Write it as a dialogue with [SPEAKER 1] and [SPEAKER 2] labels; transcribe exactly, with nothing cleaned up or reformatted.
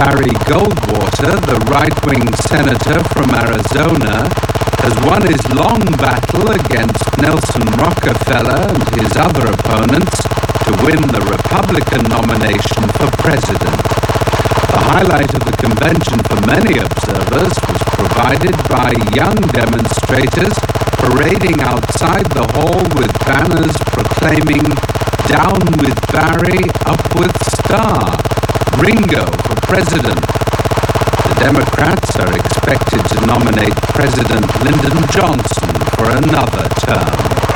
[SPEAKER 1] Barry Goldwater, the right-wing senator from Arizona, has won his long battle against Nelson Rockefeller and his other opponents to win the Republican nomination for president. The highlight of the convention for many observers was provided by young demonstrators parading outside the hall with banners proclaiming "Down with Barry, up with Starr, Ringo for president." The Democrats are expected to nominate President Lyndon Johnson for another term.